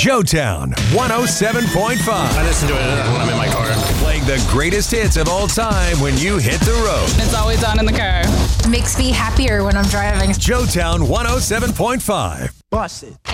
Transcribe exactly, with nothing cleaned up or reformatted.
Joetown one oh seven point five. I listen to it when I'm in my car. Playing the greatest hits of all time when you hit the road. It's always on in the car. Makes me happier when I'm driving. Joetown one oh seven point five. Bust it.